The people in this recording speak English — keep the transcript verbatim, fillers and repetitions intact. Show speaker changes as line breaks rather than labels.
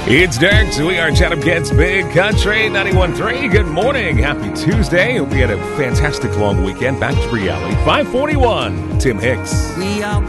It's Dex. We are Chatham Kent's Big Country ninety-one point three. Good morning. Happy Tuesday. Hope you had a fantastic long weekend. Back to reality. five forty-one. Tim Hicks.
We are